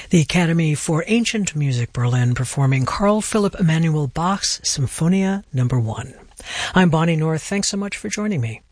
The Academy for Ancient Music Berlin performing Carl Philipp Emanuel Bach's Symphonia No. 1. I'm Bonnie North. Thanks so much for joining me.